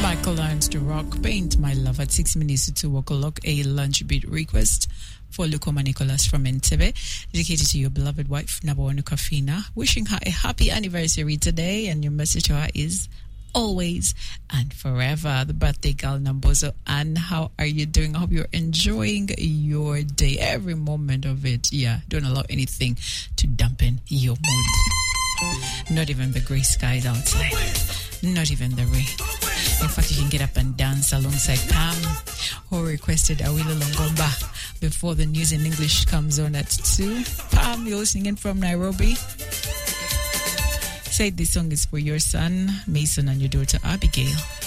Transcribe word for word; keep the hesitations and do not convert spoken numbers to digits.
Michael Lyons to Rock, Paint My Love at six minutes to two o'clock, a lunch beat request for Lukoma Nicholas from Entebbe, dedicated to your beloved wife, Nabawanu Kafina, wishing her a happy anniversary today, and your message to her is always and forever. The birthday girl, Nambozo. And how are you doing? I hope you're enjoying your day, every moment of it. Yeah, don't allow anything to dampen your mood. Not even the grey skies outside. Not even the rain. In fact, you can get up and dance alongside Pam, who requested Awilo Longomba before the news in English comes on at two. Pam, you're listening in from Nairobi. Said this song is for your son, Mason, and your daughter, Abigail.